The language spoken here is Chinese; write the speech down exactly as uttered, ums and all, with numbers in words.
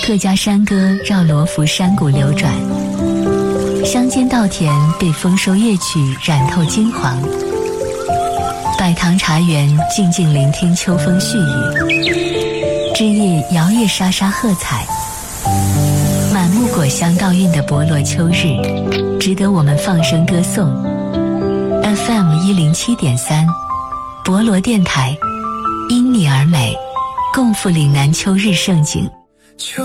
各家山歌绕罗浮山谷流转，乡间稻田被丰收乐曲染透金黄。百塘茶园静静聆听秋风絮语，枝叶摇曳沙沙喝彩。满目果香倒韵的博罗秋日，值得我们放声歌颂。F M 一零七点三，博罗电台，因你而美，共赴岭南秋日盛景。 秋